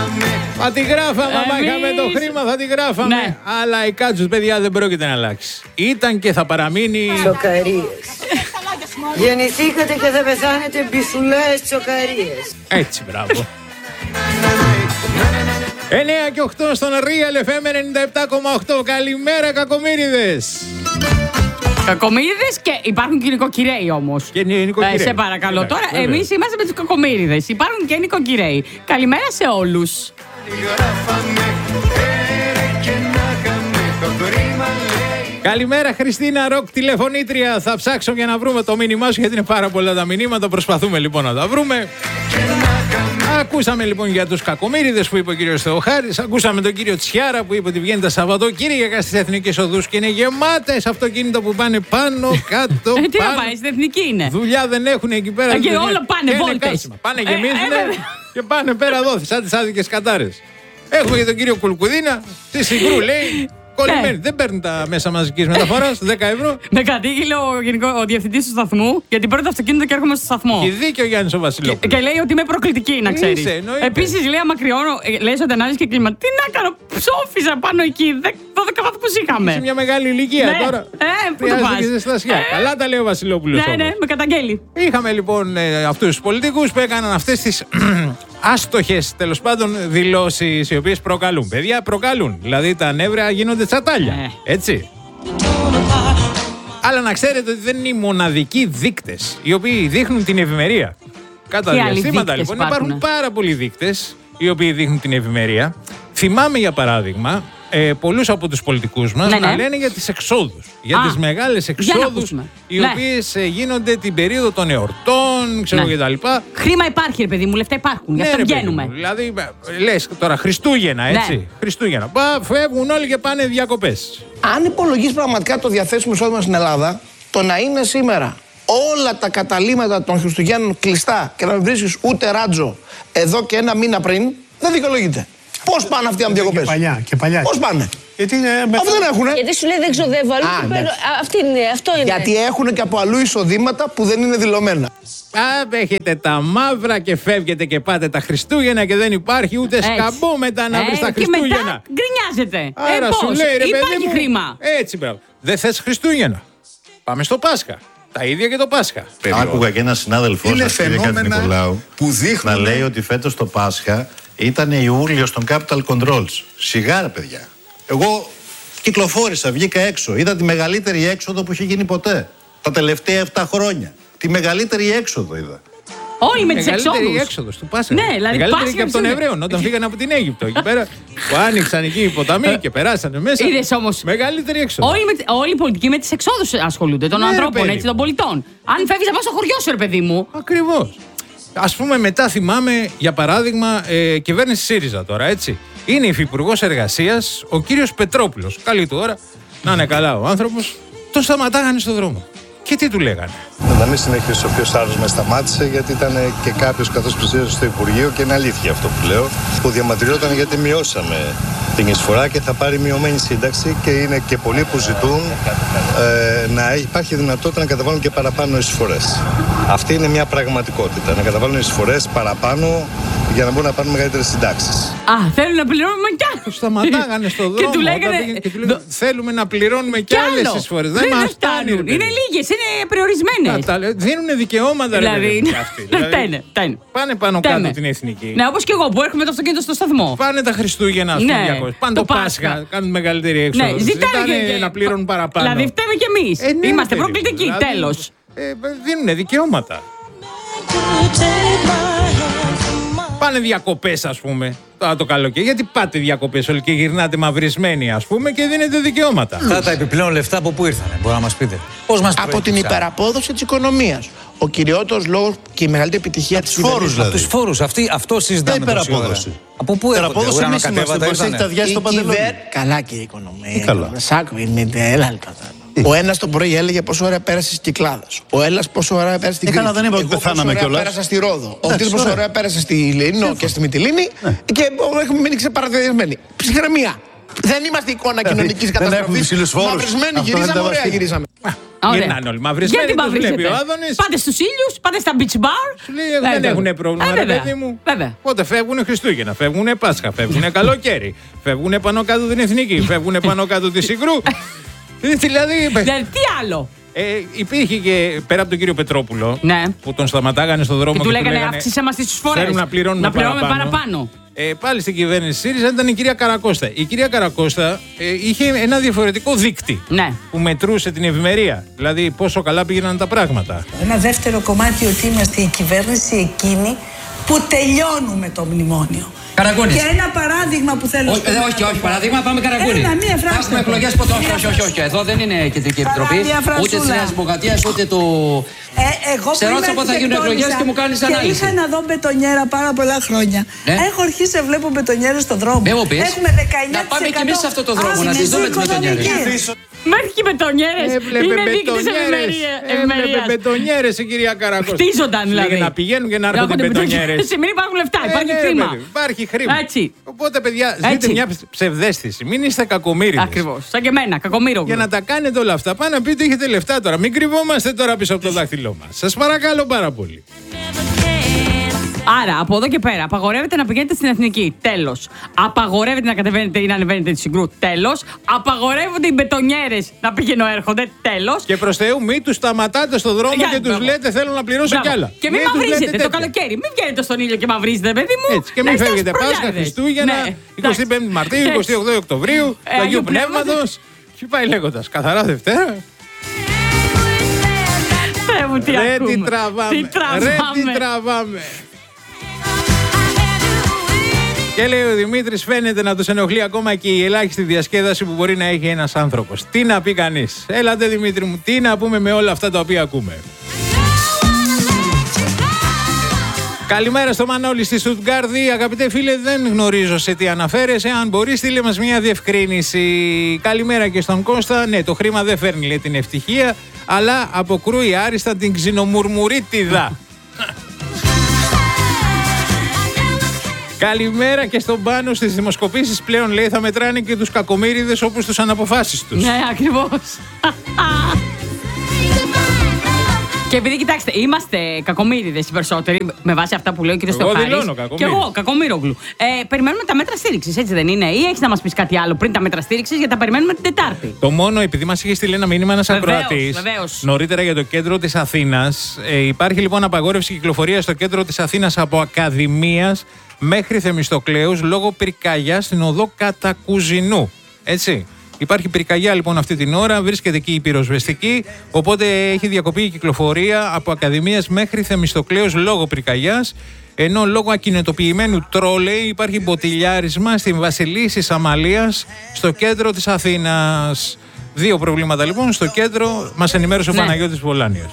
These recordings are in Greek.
Θα τη γράφαμε, άμα είχαμε το χρήμα θα τη γράφαμε. Ναι. Αλλά η Κάτσος, παιδιά, δεν πρόκειται να αλλάξει. Ήταν και θα παραμείνει. Τσοκαρίες. Γεννηθήκατε και θα πεθάνετε μπισουλές τσοκαρίες. Έτσι, μπράβο. 9 και 8 στον Real FM 97,8. Καλημέρα, κακομοίριδες. Κακομοίριδες και υπάρχουν και νοικοκυρέοι όμως. Και νοικοκυρέοι. Σε παρακαλώ. Τώρα βέβαια. εμείς είμαστε με τους κακομοίριδες. Υπάρχουν και νοικοκυρέοι. Καλημέρα σε όλους. Καλημέρα, Χριστίνα Ροκ, τηλεφωνήτρια. Θα ψάξω για να βρούμε το μήνυμά σου, γιατί είναι πάρα πολλά τα μηνύματα. Προσπαθούμε λοιπόν να τα βρούμε. Ακούσαμε λοιπόν για τους κακομοίριδες που είπε ο κύριος Θεοχάρης. Ακούσαμε τον κύριο Τσιάρα που είπε ότι βγαίνει τα Σαββατοκύριακα στις εθνικές οδούς και είναι γεμάτες αυτοκίνητα που πάνε πάνω, κάτω. Τι να πάει, στην εθνική είναι. Δουλειά δεν έχουν εκεί πέρα. Και όλα πάνε βόλτες. Πάνε γεμίζουν και πάνε πέρα εδώ, σαν τις άδικες κατάρες. Έχουμε και τον κύριο Κουλκουδίνα, τη Συγκρού λέει. Κολλημένη. Δεν παίρνουν τα μέσα μαζικής μεταφοράς, 10 ευρώ. Με κατήγγειλε ο διευθυντής του σταθμού γιατί παίρνω το αυτοκίνητο και έρχομαι στο σταθμό. Και δίκιο ο Γιάννης ο Βασιλόπουλος. Και λέει ότι είμαι προκλητική, να ξέρεις. Επίσης λέει άμα κρυώνω, λέει ότι ανάλυση και κλίμα. Τι να κάνω, ψόφιζα πάνω εκεί. 12 βαθμούς είχαμε. Σε μια μεγάλη ηλικία τώρα. Πού το πας. Ζεστασιά. Καλά τα λέει ο Βασιλόπουλος. Ναι, με καταγγέλει. Είχαμε λοιπόν αυτούς τους πολιτικούς που έκαναν αυτές τις άστοχες τέλος πάντων δηλώσεις οι οποίες προκαλούν. Παιδιά, προκαλούν. Δηλαδή τα νεύρα γίνονται τσατάλια. Έτσι. Αλλά να ξέρετε ότι δεν είναι οι μοναδικοί δείκτες οι οποίοι δείχνουν την ευημερία. Κατά διαστήματα λοιπόν υπάρχουν πάρα πολλοί δείκτες οι οποίοι δείχνουν την ευημερία. Θυμάμαι για παράδειγμα πολλούς από τους πολιτικούς μας να λένε για τις εξόδους. Για τις μεγάλες εξόδους οι οποίες γίνονται την περίοδο των εορτών, ξέρω και τα λοιπά. Χρήμα υπάρχει, ρε παιδί μου, λεφτά υπάρχουν. Γι' αυτό βγαίνουμε. Δηλαδή, λες τώρα Χριστούγεννα, έτσι. Χριστούγεννα. Φεύγουν όλοι και πάνε διακοπές. Αν υπολογίσεις πραγματικά το διαθέσιμο εισόδημα στην Ελλάδα, το να είναι σήμερα όλα τα καταλύματα των Χριστουγέννων κλειστά και να μην βρίσκεις ούτε ράτζο εδώ και ένα μήνα πριν, δεν δικαιολογείται. Πώς πάνε αυτοί οι διακοπές? Και παλιά. Πώς πάνε? Γιατί αυτό δεν έχουνε. Γιατί σου λέει δεν ξοδεύω αλλού. Αυτό είναι. Γιατί έχουν και από αλλού εισοδήματα που δεν είναι δηλωμένα. Έχετε τα μαύρα και φεύγετε και πάτε τα Χριστούγεννα και δεν υπάρχει ούτε σκαμπό μετά να βρεις τα Χριστούγεννα. Και μετά γκρινιάζετε. Άρα σου λέει ρε παιδί υπάρχει μου, χρήμα. Έτσι μπράβο. Δεν θες Χριστούγεννα. Πάμε στο Πάσχα. Τα ίδια και το Πάσχα. Άκουγα και ένα συνάδελφό σας, κύριε Κατνικολάου, να λέει ότι φέτος το Πάσχα ήταν Ιούλιο των Capital Controls. Σιγά ρε παιδιά. Εγώ κυκλοφόρησα, βγήκα έξω. Είδα τη μεγαλύτερη έξοδο που είχε γίνει ποτέ. Τα τελευταία 7 χρόνια. Τη μεγαλύτερη έξοδο είδα. Όλοι με τις εξόδους. Μεγαλύτερη έξοδος του Πάσχα. Ναι, δηλαδή μεγαλύτερη και από των Εβραίων όταν φύγανε από την Αίγυπτο. Εκεί πέρα που άνοιξαν εκεί οι ποταμοί και περάσανε μέσα. Είδες όμως. Μεγαλύτερη έξοδο. Όλοι οι πολιτικοί με τις εξόδους ασχολούνται, των ανθρώπων, έτσι, των πολιτών. Αν φεύγεις να πας στο χωριό σου, ρε παιδί μου. Ακριβώς. Ας πούμε, μετά θυμάμαι, για παράδειγμα, κυβέρνηση ΣΥΡΙΖΑ τώρα, έτσι. Είναι υφυπουργός εργασίας ο κύριος Πετρόπουλος. Καλή του ώρα, να είναι καλά ο άνθρωπος. Τον σταματάγανε στο δρόμο. Και τι του λέγανε? Να μην συνεχίσει όποιος άλλος με σταμάτησε, γιατί ήταν και κάποιος καθώς πλησίαζε στο Υπουργείο και είναι αλήθεια αυτό που λέω, που διαμαρτυρόταν γιατί μειώσαμε την εισφορά και θα πάρει μειωμένη σύνταξη και είναι και πολλοί που ζητούν να υπάρχει δυνατότητα να καταβάλουν και παραπάνω εισφορές. Αυτή είναι μια πραγματικότητα, να καταβάλουν εισφορές παραπάνω για να μπορούν να πάρουν μεγαλύτερες συντάξεις. Θέλουν να πληρώνουμε κι άλλο. Του σταματάγανε στο δρόμο. Και του λέγανε. Θέλουμε να πληρώνουμε κι άλλες εισφορές. Δεν μας φτάνουν. Είναι λίγες, είναι περιορισμένες. Δίνουν δικαιώματα, δηλαδή. Πάνε πάνω κάτω την εθνική. Ναι, όπως και εγώ που έρχομαι το αυτοκίνητο στο σταθμό. Πάνε τα Χριστούγεννα, ας πούμε. Πάνε το Πάσχα, κάνουν μεγαλύτερη έξοδο. Ζητάνε να πληρώνουν παραπάνω. Δηλαδή φταίμε κι εμείς. Είμαστε προκλητικοί, τέλος. Δίνουν δικαιώματα. Πάνε διακοπές, ας πούμε, το καλοκαίρι. Γιατί πάτε διακοπές όλοι και γυρνάτε μαυρισμένοι, ας πούμε, και δίνετε δικαιώματα. Αυτά τα επιπλέον λεφτά από πού ήρθανε, μπορεί να μας πείτε? Πώς μας από την υπεραπόδοση της οικονομίας. Ο κυριότερος λόγος και η μεγαλύτερη επιτυχία της φόρους, δηλαδή. Από τους φόρους, αυτό συζητάμε. Τι υπεραπόδοση? Από πού έρχονται? Εμείς είμαστε, πώς έχει τα διάσει στο παντελόνι. Καλά και η οικονομία. Ο ένας το πρωί έλεγε πόσο ώρα πέρασε στις Κυκλάδες. Ο Έλλας πόσο ώρα πέρασε στην Κρήτη. Δεν είπα ότι πεθάναμε κιόλας. Πέρασα στη Ρόδο. Ο Τίτλος πόσο ώρα πέρασε στη Λίνο και στη Μυτιλήνη. Και έχουμε μείνει ξεπαραδιασμένοι. Ψυχραιμία. Δεν είμαστε εικόνα κοινωνικής καταστροφής. Μαυρισμένοι γυρίζαμε, ωραία γυρίζαμε. Γυρνάνε όλοι μαυρισμένοι. Γιατί μαυρίζετε? Πάτε στους ήλιους, πάτε στα beach bar. Σου λέει δεν έχουν πρόβλημα, ρε παιδί μου. Πότε φεύγουνε Χριστούγεννα, φεύγουνε Πάσχα, φεύγουνε καλοκαίρι, φεύγουνε πάνω κάτω την Εθνική, φεύγουνε πάνω κάτω τη Συγκρού. Δηλαδή. Τι άλλο. Υπήρχε και πέρα από τον κύριο Πετρόπουλο, ναι, που τον σταματάγανε στον δρόμο και του λέγανε αύξησε μας τις φορές. Θέλουν να πληρώνουμε παραπάνω. Πάλι στην κυβέρνηση ΣΥΡΙΖΑ ήταν η κυρία Καρακώστα. Η κυρία Καρακώστα είχε ένα διαφορετικό δείκτη, ναι, που μετρούσε την ευημερία. Δηλαδή πόσο καλά πήγαιναν τα πράγματα. Ένα δεύτερο κομμάτι ότι είμαστε η κυβέρνηση εκείνη που τελειώνουμε το μνημόνιο. Καραγκούνης. Και ένα παράδειγμα που θέλω. Όχι, παράδειγμα, πάμε Καραγκούνη. Μία φράση. Θα έχουμε εκλογές ποτέ. Όχι. Εδώ δεν είναι κεντρική επιτροπή. Ούτε τη Νέα Δημοκρατία, ούτε του. Σε ρώτησα πότε θα γίνουν εκλογές και μου κάνεις ανάλυση. Και είχα να δω μπετονιέρα πάρα πολλά χρόνια. Έχω αρχίσει να βλέπω μπετονιέρες στον δρόμο. Έχουμε 19%. Να πάμε κι εμείς σε αυτό το δρόμο, να τις δούμε τις μπετονιέρες. Μέχρι και μπετονιέρες. Είναι δείκτης ευημερίας. Έβλεπε μπετονιέρες η κυρία Καρακώστα. Χτίζονταν δηλαδή. Να πηγαίνουν και να έρχονται μπετονιέρες. Σήμερα υπάρχουν λεφτά, υπάρχει χρήμα. Υπάρχει χρήμα. Οπότε, παιδιά, ζείτε μια ψευδαίσθηση. Μην είστε κακομοίριδες. Ακριβώς. Σαν και εμένα, κακομοίρογλου. Για να τα κάνετε όλα αυτά, πάνε να πείτε έχετε λεφτά τώρα. Μην κρυβόμαστε τώρα πίσω από το δάχτυλό μας. Σας παρακαλώ πάρα πολύ. Άρα, από εδώ και πέρα, απαγορεύεται να πηγαίνετε στην Εθνική. Τέλος. Απαγορεύεται να κατεβαίνετε ή να ανεβαίνετε τη Συγκρού. Τέλος. Απαγορεύονται οι μπετονιέρες να πηγαίνουν έρχονται. Τέλος. Και προς Θεού, μην τους σταματάτε στον δρόμο και τους λέτε θέλω να πληρώσω κι άλλα. Και μην μαυρίζετε το καλοκαίρι. Μην βγαίνετε στον ήλιο και μαυρίζετε, παιδί μου. Έτσι. Και μην φεύγετε Πάσχα, Χριστούγεννα, 25 Μαρτίου, 28 Οκτωβρίου, του Αγίου Πνεύματος. Και πάει λέγοντας. Καθαρά Δευτέρα. Ρε τι τραβάμε. Και λέει ο Δημήτρης, φαίνεται να τους ενοχλεί ακόμα και η ελάχιστη διασκέδαση που μπορεί να έχει ένας άνθρωπος. Τι να πει κανείς? Έλατε Δημήτρη μου, τι να πούμε με όλα αυτά τα οποία ακούμε. Καλημέρα στο Μανώλη στη Στουτγκάρδη. Αγαπητέ φίλε, δεν γνωρίζω σε τι αναφέρεσαι. Αν μπορεί, στείλε μας μια διευκρίνηση. Καλημέρα και στον Κώστα. Ναι, το χρήμα δεν φέρνει, λέει, την ευτυχία, αλλά αποκρούει άριστα την ξινομουρμουρίτιδα. Καλημέρα και στον Πάνο. Στις δημοσκοπήσεις πλέον, λέει, θα μετράνε και τους κακομοίριδες όπως τους αναποφάσεις τους. Ναι, ακριβώς. Και επειδή, κοιτάξτε, είμαστε κακομοίριδες οι περισσότεροι, με βάση αυτά που λέει ο κ. Θεοχάρης. Εγώ δηλώνω κακομοίρη. Και εγώ, κακομοίρογλου. Περιμένουμε τα μέτρα στήριξης, έτσι δεν είναι? Ή έχεις να μας πεις κάτι άλλο πριν τα μέτρα στήριξης, γιατί τα περιμένουμε την Τετάρτη? Το μόνο, επειδή μας είχε στείλει ένα μήνυμα ένας ακροατής νωρίτερα για το κέντρο της Αθήνας, υπάρχει λοιπόν απαγόρευση κυκλοφορίας στο κέντρο της Αθήνας από Ακαδημίας μέχρι Θεμιστοκλέους λόγω πυρκαγιάς στην οδό Κατακουζινού. Έτσι. Υπάρχει πυρκαγιά λοιπόν αυτή την ώρα, βρίσκεται εκεί η πυροσβεστική, οπότε έχει διακοπεί η κυκλοφορία από Ακαδημίας μέχρι Θεμιστοκλέους λόγω πυρκαγιάς, ενώ λόγω ακινητοποιημένου τρόλεϊ υπάρχει μποτιλιάρισμα στην Βασιλίσσης Αμαλίας στο κέντρο της Αθήνας. Δύο προβλήματα λοιπόν στο κέντρο, μας ενημέρωσε ο Παναγιώτης Βολάνιος.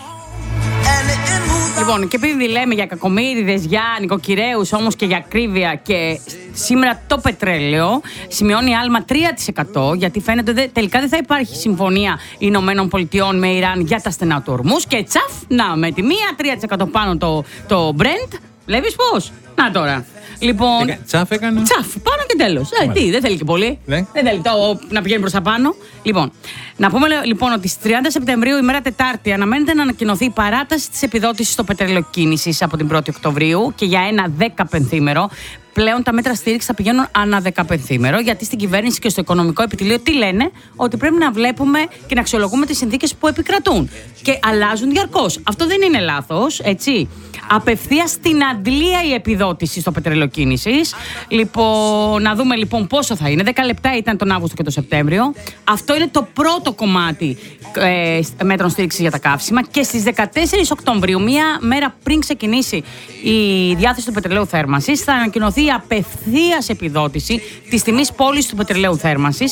Λοιπόν, και επειδή λέμε για κακομοίριδες, για νοικοκυρέους, όμως και για ακρίβεια, και σήμερα το πετρέλαιο σημειώνει άλμα 3%, γιατί φαίνεται ότι τελικά δεν θα υπάρχει συμφωνία Ηνωμένων Πολιτειών με Ιράν για τα στενά του Ορμούς, και τσαφ, να, με τη μία 3% πάνω το Brent. Βλέπεις πώς? Να τώρα. Λοιπόν, τσαφ έκανε. Τσαφ, πάνω και τέλος. Τι, δεν θέλει και πολύ. Ναι. Δεν θέλει να πηγαίνει προς τα πάνω. Λοιπόν, να πούμε λοιπόν ότι στις 30 Σεπτεμβρίου, ημέρα Τετάρτη, αναμένεται να ανακοινωθεί η παράταση της επιδότησης στο πετρελαιοκίνησης από την 1η Οκτωβρίου και για ένα 15ήμερο. Πλέον τα μέτρα στήριξη θα πηγαίνουν ανά 15ήμερο, γιατί στην κυβέρνηση και στο οικονομικό επιτελείο τι λένε? Ότι πρέπει να βλέπουμε και να αξιολογούμε τις συνθήκες που επικρατούν. Και αλλάζουν διαρκώς. Αυτό δεν είναι λάθος, έτσι. Απευθείας στην αντλία η επιδότηση στο πετρελαιοκίνησης. Λοιπόν, να δούμε λοιπόν πόσο θα είναι. 10 λεπτά ήταν τον Αύγουστο και τον Σεπτέμβριο. Αυτό είναι το πρώτο κομμάτι μέτρων στήριξης για τα καύσιμα. Και στις 14 Οκτωβρίου, μία μέρα πριν ξεκινήσει η διάθεση του πετρελαίου θέρμανσης, θα ανακοινωθεί η απευθείας επιδότηση της τιμής πώλησης του πετρελαίου θέρμανσης.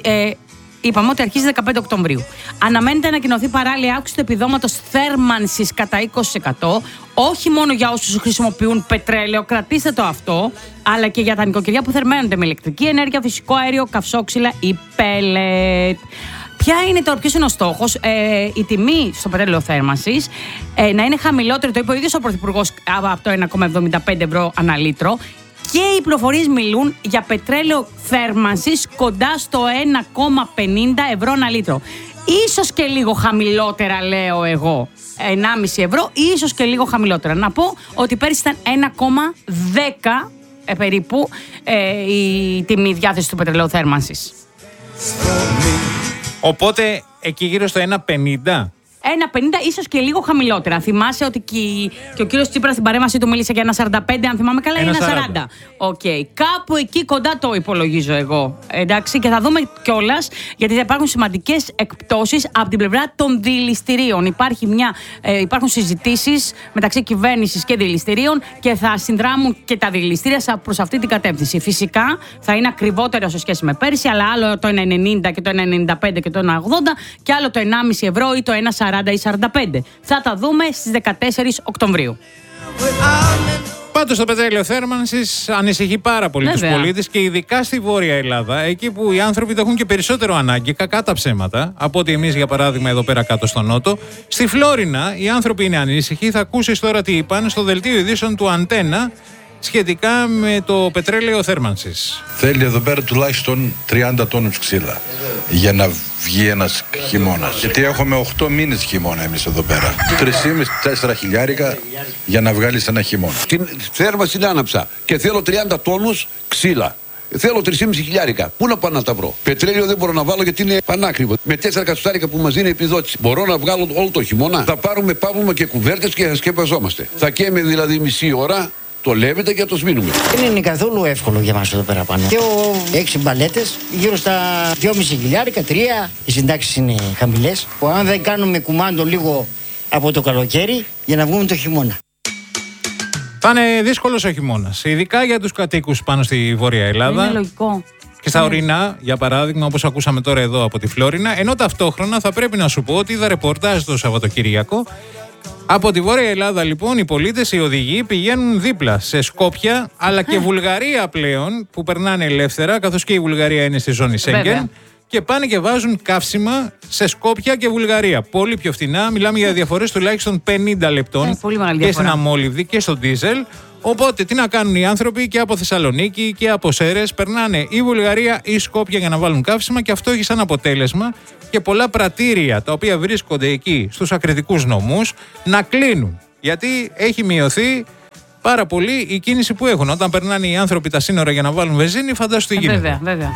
Είπαμε ότι αρχίζει 15 Οκτωβρίου. Αναμένεται να ανακοινωθεί παράλληλη αύξηση του επιδόματος θέρμανσης κατά 20%, όχι μόνο για όσους χρησιμοποιούν πετρέλαιο, κρατήστε το αυτό, αλλά και για τα νοικοκυριά που θερμαίνονται με ηλεκτρική ενέργεια, φυσικό αέριο, καυσόξυλα ή πέλετ. Ποιος είναι ο στόχος? Η τιμή στο πετρέλαιο θέρμανσης να είναι χαμηλότερη, το είπε ο ίδιος ο Πρωθυπουργός, από το 1,75 ευρώ ανά λίτρο. Και οι πληροφορίες μιλούν για πετρέλαιο θέρμανσης κοντά στο 1,50 ευρώ ένα λίτρο. Ίσως και λίγο χαμηλότερα, λέω εγώ. 1,5 ευρώ, ίσως και λίγο χαμηλότερα. Να πω ότι πέρυσι ήταν 1,10 περίπου η τιμή διάθεση του πετρελαίου θέρμανσης. Οπότε εκεί γύρω στο 1,50. 1,50 ίσως και λίγο χαμηλότερα. Θυμάσαι ότι και ο κύριος Τσίπρας στην παρέμβασή του μίλησε για 1,45, αν θυμάμαι καλά, ή 1,40. Κάπου εκεί κοντά το υπολογίζω εγώ. Εντάξει, και θα δούμε κιόλας, γιατί θα υπάρχουν σημαντικές εκπτώσεις από την πλευρά των δηληστηρίων. Υπάρχουν συζητήσεις μεταξύ κυβέρνησης και δηληστηρίων και θα συνδράμουν και τα δηληστήρια προς αυτή την κατεύθυνση. Φυσικά θα είναι ακριβότερο σε σχέση με πέρυσι, αλλά άλλο το 1,90 και το 1,95 και το 1,80 και άλλο το 1,5 ευρώ ή το 1,40 ή 45. Θα τα δούμε στις 14 Οκτωβρίου. Πάντως το πετρέλαιο θέρμανσης ανησυχεί πάρα πολύ τους πολίτες και ειδικά στη Βόρεια Ελλάδα, εκεί που οι άνθρωποι το έχουν και περισσότερο ανάγκη, κακά τα ψέματα, από ότι εμείς για παράδειγμα εδώ πέρα κάτω στο Νότο. Στη Φλόρινα οι άνθρωποι είναι ανήσυχοι. Θα ακούσεις τώρα τι είπαν στο δελτίο ειδήσεων του Αντένα σχετικά με το πετρέλαιο θέρμανσης. Θέλει εδώ πέρα τουλάχιστον 30 τόνους ξύλα για να βγει ένας χειμώνας. Γιατί έχουμε 8 μήνες χειμώνα εμείς εδώ πέρα. 3,5-4 χιλιάρικα για να βγάλεις ένα χειμώνα. Την θέρμανση την άναψα και θέλω 30 τόνους ξύλα. Θέλω 3,5 χιλιάρικα. Πού να πάω να τα βρω? Πετρέλαιο δεν μπορώ να βάλω γιατί είναι πανάκριβο. Με 4 εκατοστάρικα που μας δίνει επιδότηση. Μπορώ να βγάλω όλο το χειμώνα? Θα πάρουμε πάγωμα και κουβέρτες και θα σκεπαζόμαστε. Θα καίμε δηλαδή μισή ώρα. Το λέμε και το σμήνουμε. Δεν είναι καθόλου εύκολο για μας εδώ πέρα πάνω. Και 6 μπαλέτες, γύρω στα 2,5 χιλιάρικα, 3. Οι συντάξεις είναι χαμηλές. Αν δεν κάνουμε κουμάντο λίγο από το καλοκαίρι για να βγούμε το χειμώνα. Θα είναι δύσκολος ο χειμώνας, ειδικά για τους κατοίκους πάνω στη Βόρεια Ελλάδα. Είναι λογικό. Και στα ορεινά, για παράδειγμα, όπως ακούσαμε τώρα εδώ από τη Φλόρινα, ενώ ταυτόχρονα θα πρέπει να σου πω ότι είδα ρεπορτάζ το Σαββατοκύριακο. Από τη Βόρεια Ελλάδα, λοιπόν, οι πολίτες, οι οδηγοί πηγαίνουν δίπλα σε Σκόπια, αλλά και Βουλγαρία πλέον, που περνάνε ελεύθερα, καθώς και η Βουλγαρία είναι στη ζώνη Σέγγεν, και πάνε και βάζουν καύσιμα σε Σκόπια και Βουλγαρία. Πολύ πιο φθηνά, μιλάμε για διαφορές τουλάχιστον 50 λεπτών και στην αμόλυβδη και στο ντίζελ. Οπότε τι να κάνουν οι άνθρωποι και από Θεσσαλονίκη και από Σέρρες, περνάνε ή Βουλγαρία ή Σκόπια για να βάλουν καύσιμα, και αυτό έχει σαν αποτέλεσμα και πολλά πρατήρια τα οποία βρίσκονται εκεί στους ακριτικούς νομούς να κλείνουν. Γιατί έχει μειωθεί πάρα πολύ η κίνηση που έχουν. Όταν περνάνε οι άνθρωποι τα σύνορα για να βάλουν βενζίνη, φαντάσου τι γίνεται. Βέβαια.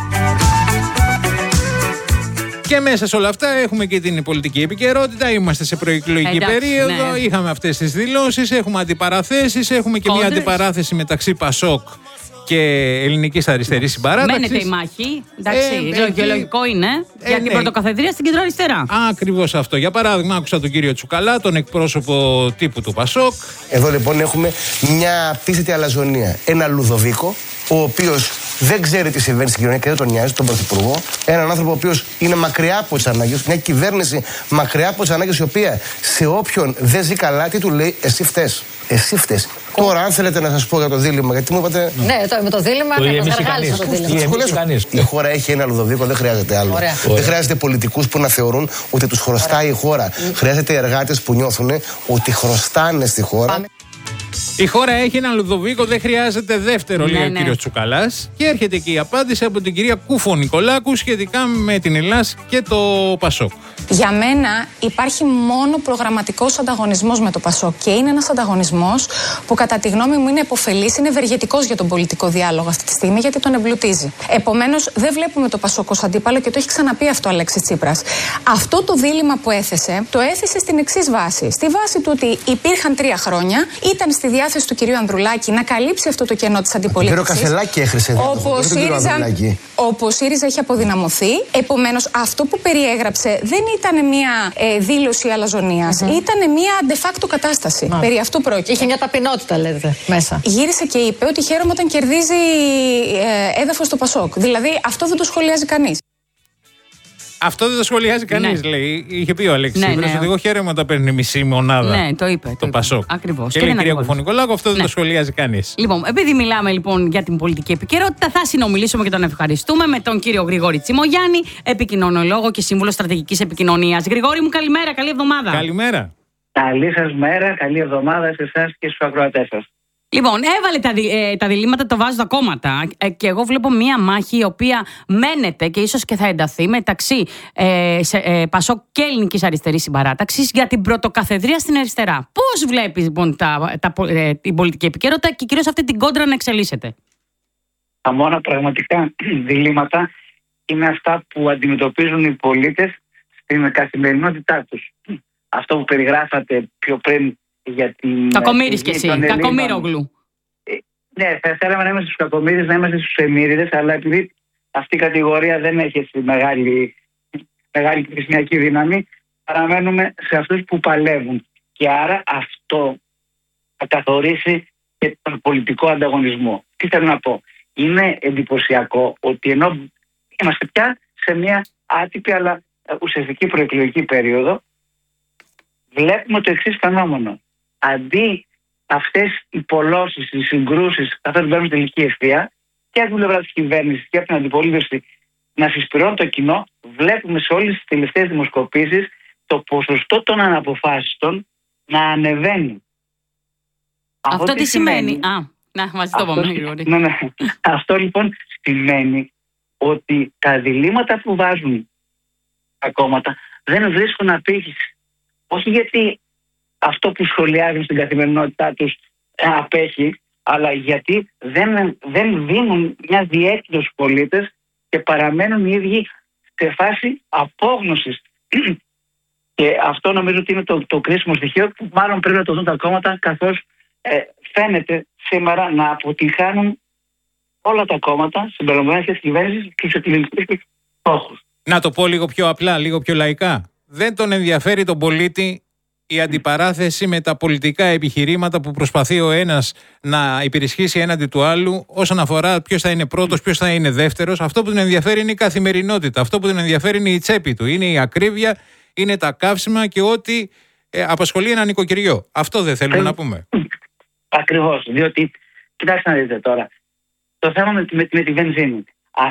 Και μέσα σε όλα αυτά έχουμε και την πολιτική επικαιρότητα. Είμαστε σε προεκλογική περίοδο. Ναι. Είχαμε αυτές τις δηλώσεις. Έχουμε αντιπαραθέσεις. Έχουμε και μια αντιπαράθεση μεταξύ Πασόκ και Ελληνικής Αριστερής Συμπαράταξης. Μένεται η μάχη. Εντάξει, λογικό είναι. Για την πρωτοκαθεδρία στην κεντροαριστερά. Ακριβώς αυτό. Για παράδειγμα, άκουσα τον κύριο Τσουκαλά, τον εκπρόσωπο τύπου του Πασόκ. Εδώ λοιπόν έχουμε μια απίστευτη αλαζονία. Ένα Λουδοβίκο, ο οποίος δεν ξέρει τι συμβαίνει στην κοινωνία και δεν τον νοιάζει, τον Πρωθυπουργό. Έναν άνθρωπο ο οποίος είναι μακριά από τις ανάγκες, μια κυβέρνηση μακριά από τις ανάγκες, η οποία σε όποιον δεν ζει καλά, τι του λέει? Εσύ φταίς. Εσύ φταίς. Τώρα, αν θέλετε να σας πω για το δίλημμα, γιατί μου είπατε. Ναι, τώρα με το δίλημμα καταργάλισα το δίλημμα. Η χώρα έχει ένα Λουδοβίκο, δεν χρειάζεται άλλο. Δεν χρειάζεται πολιτικούς που να θεωρούν ότι τους χρωστάει η χώρα. Χρειάζεται εργάτες που νιώθουν ότι χρωστάνε στη χώρα. Η χώρα έχει έναν Λουδοβίκο, δεν χρειάζεται δεύτερο, λέει ο κύριος Τσουκαλάς. Και έρχεται και η απάντηση από την κυρία Κούφο-Νικολάκου σχετικά με την Ελλάς και το Πασόκ. Για μένα υπάρχει μόνο προγραμματικός ανταγωνισμός με το Πασόκ και είναι ένας ανταγωνισμός που κατά τη γνώμη μου είναι επωφελής, είναι ευεργετικός για τον πολιτικό διάλογο αυτή τη στιγμή, γιατί τον εμπλουτίζει. Επομένως, δεν βλέπουμε το Πασόκ ως αντίπαλο και το έχει ξαναπεί αυτό ο Αλέξης Τσίπρας. Αυτό το δίλημμα που έθεσε, το έθεσε στην εξής βάση. Στη βάση του ότι υπήρχαν 3 χρόνια, ήταν στη διάθεση του κυρίου Ανδρουλάκη να καλύψει αυτό το κενό της αντιπολίτευσης. Όπου ο ΣΥΡΙΖΑ έχει αποδυναμωθεί. Επομένως, αυτό που περιέγραψε δεν ήταν μια δήλωση αλαζονίας. Ήταν μια de facto κατάσταση. Περί αυτού πρόκειται. Είχε μια ταπεινότητα, λέτε, μέσα. Γύρισε και είπε ότι χαίρομαι όταν κερδίζει έδαφος το Πασόκ. Δηλαδή, αυτό δεν το σχολιάζει κανείς. Αυτό δεν το σχολιάζει κανείς, λέει. Είχε πει ο Αλέξης Τσίπρας ότι εγώ χαίρομαι όταν παίρνει μισή μονάδα. Ναι, το είπε. Το Πασόκ. Ακριβώς. Και λέει η κυρία Κουφωνικολάκου, αυτό δεν το σχολιάζει κανείς. Λοιπόν, επειδή μιλάμε λοιπόν για την πολιτική επικαιρότητα, θα συνομιλήσουμε και τον ευχαριστούμε με τον κύριο Γρηγόρη Τσιμογιάννη, επικοινωνιολόγο και σύμβουλο στρατηγικής επικοινωνίας. Γρηγόρη μου, καλημέρα, καλή εβδομάδα. Καλημέρα. Καλή σας μέρα, καλή εβδομάδα σε εσάς και στους ακροατές σας. Λοιπόν, έβαλε τα διλήμματα, το βάζουν τα κόμματα. Και εγώ βλέπω μία μάχη η οποία μένεται και ίσως και θα ενταθεί μεταξύ Πασόκ και Ελληνικής Αριστερής Συμπαράταξης για την πρωτοκαθεδρία στην αριστερά. Πώς βλέπεις λοιπόν την πολιτική επικαιρότητα και κυρίως αυτή την κόντρα να εξελίσσεται? Τα μόνα πραγματικά διλήμματα είναι αυτά που αντιμετωπίζουν οι πολίτες στην καθημερινότητά τους. Αυτό που περιγράφατε πιο πριν για την. Κακομοίρης κι εσύ, Κακομοίρογλου. Ναι, θα θέλαμε να είμαστε στους κακομοίρες, να είμαστε στους εμμύριδες, αλλά επειδή αυτή η κατηγορία δεν έχει μεγάλη πληθυσμιακή δύναμη, παραμένουμε σε αυτούς που παλεύουν. Και άρα αυτό θα καθορίσει και τον πολιτικό ανταγωνισμό. Τι θέλω να πω? Είναι εντυπωσιακό ότι ενώ είμαστε πια σε μια άτυπη αλλά ουσιαστική προεκλογική περίοδο, βλέπουμε το εξής φαινόμενο. Αντί αυτές οι πολλώσεις, οι συγκρούσεις, καθώς μπαίνουν στην τελική ευθεία και από την πλευρά της κυβέρνησης και από την αντιπολίτευση να συσπηρώνει το κοινό, βλέπουμε σε όλες τις τελευταίες δημοσκοπήσεις το ποσοστό των αναποφάσιστων να ανεβαίνει. Αυτό τι σημαίνει? Μας το πούμε γρήγορα. Ναι. Αυτό λοιπόν σημαίνει ότι τα διλήμματα που βάζουν τα κόμματα δεν βρίσκουν απήχηση. Όχι γιατί αυτό που σχολιάζουν στην καθημερινότητά τους απέχει, αλλά γιατί δεν δίνουν μια διέξοδο στους πολίτες και παραμένουν οι ίδιοι σε φάση απόγνωσης. Και αυτό νομίζω ότι είναι το κρίσιμο στοιχείο που μάλλον πρέπει να το δουν τα κόμματα, καθώς φαίνεται σήμερα να αποτυγχάνουν όλα τα κόμματα συμπεριλαμβανομένης της κυβέρνησης τους εκλογικούς στόχους. Να το πω λίγο πιο απλά, λίγο πιο λαϊκά. Δεν τον ενδιαφέρει τον πολίτη η αντιπαράθεση με τα πολιτικά επιχειρήματα που προσπαθεί ο ένας να υπερισχύσει έναντι του άλλου όσον αφορά ποιος θα είναι πρώτος, ποιος θα είναι δεύτερος. Αυτό που τον ενδιαφέρει είναι η καθημερινότητα. Αυτό που τον ενδιαφέρει είναι η τσέπη του. Είναι η ακρίβεια, είναι τα καύσιμα και ό,τι απασχολεί ένα νοικοκυριό. Αυτό δεν θέλουμε να πούμε. Ακριβώς. Διότι, κοιτάξτε να δείτε τώρα, το θέμα με τη βενζίνη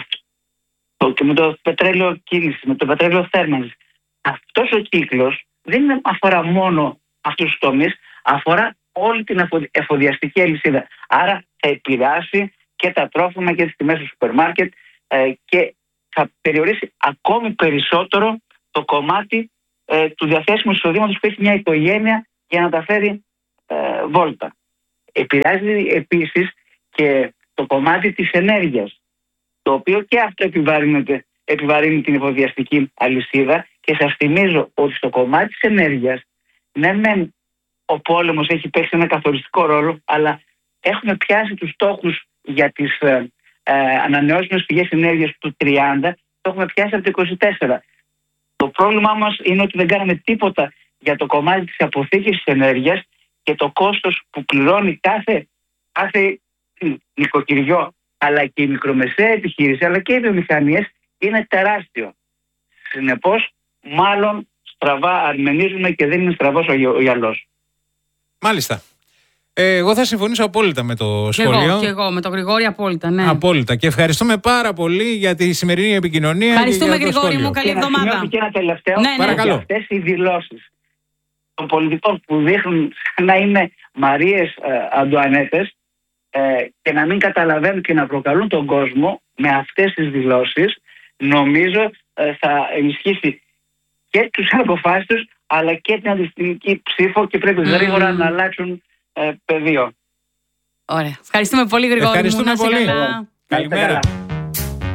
και με το πετρέλαιο κίνησης, με το πετρέλαιο θέρμανσης, αυτός ο κύκλος δεν αφορά μόνο αυτούς τους τομείς, αφορά όλη την εφοδιαστική αλυσίδα. Άρα θα επηρεάσει και τα τρόφιμα και τις τιμές του σούπερ μάρκετ και θα περιορίσει ακόμη περισσότερο το κομμάτι του διαθέσιμου εισοδήματος που έχει μια οικογένεια για να τα φέρει βόλτα. Επηρεάζει επίσης και το κομμάτι της ενέργειας, το οποίο και αυτό επιβαρύνει την εφοδιαστική αλυσίδα. Και σας θυμίζω ότι στο κομμάτι της ενέργειας, ναι, ο πόλεμος έχει παίξει ένα καθοριστικό ρόλο, αλλά έχουμε πιάσει τους στόχους για τις ανανεώσιμες πηγές ενέργειας του 30, το έχουμε πιάσει από το 24. Το πρόβλημά μας είναι ότι δεν κάναμε τίποτα για το κομμάτι της αποθήκευσης ενέργειας και το κόστος που πληρώνει κάθε νοικοκυριό, αλλά και η μικρομεσαία επιχείρηση, αλλά και οι βιομηχανίες είναι τεράστιο. Συνεπώς, μάλλον στραβά αρμενίζουμε και δεν είναι στραβός ο γυαλός. Μάλιστα. Εγώ θα συμφωνήσω απόλυτα με το σχόλιο. Και εγώ με τον Γρηγόρη απόλυτα, ναι. Απόλυτα. Και ευχαριστούμε πάρα πολύ για τη σημερινή επικοινωνία. Ευχαριστούμε, Γρηγόρη μου. Καλή εβδομάδα. Και ένα τελευταίο. Ναι. Παρακαλώ. Αυτές οι δηλώσεις των πολιτικών που δείχνουν να είναι Μαρίες Αντουανέτες και να μην καταλαβαίνουν και να προκαλούν τον κόσμο με αυτές τις δηλώσεις, νομίζω θα ενισχύσει και τους αποφάσεις αλλά και την αντιστοιχική ψήφο και πρέπει γρήγορα να αλλάξουν πεδίο. Ωραία. Ευχαριστούμε πολύ, Γρηγόρη. Ευχαριστούμε πολύ. Καλημέρα.